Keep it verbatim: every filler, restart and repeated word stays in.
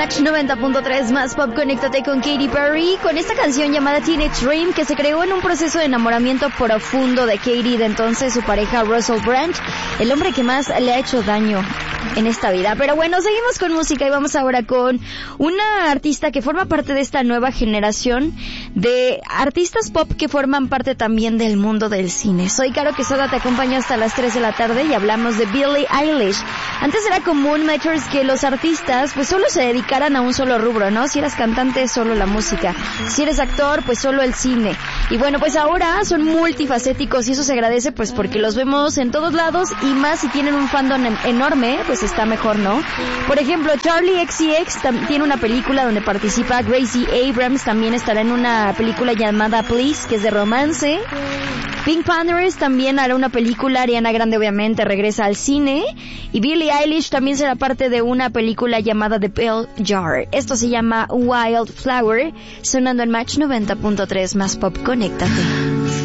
Match noventa punto tres más pop, conéctate con Katy Perry con esta canción llamada Teenage Dream, que se creó en un proceso de enamoramiento profundo de Katy, de entonces su pareja Russell Brand, el hombre que más le ha hecho daño en esta vida. Pero bueno, seguimos con música y vamos ahora con una artista que forma parte de esta nueva generación de artistas pop que forman parte también del mundo del cine. Soy Caro Quesada, te acompaño hasta las tres de la tarde y hablamos de Billie Eilish. Antes era común, Meters, que los artistas pues solo se dedicaran a un solo rubro, ¿no? Si eras cantante, solo la música. Si eres actor, pues solo el cine. Y bueno, pues ahora son multifacéticos y eso se agradece pues porque los vemos en todos lados y más si tienen un fandom enorme, pues está mejor, ¿no? Por ejemplo, Charlie X C X tiene una película donde participa Gracie Abrams, también estará en una película llamada Please, que es de romance. Pink Panthers también hará una película, Ariana Grande obviamente regresa al cine y Billie Eilish también será parte de una película llamada The Bell Jar. Esto se llama Wildflower, sonando en Match noventa punto tres más pop, conéctate.